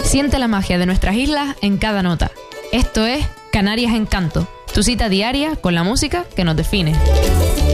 Siente la magia de nuestras islas en cada nota. Esto es Canarias Encanto, tu cita diaria con la música que nos define.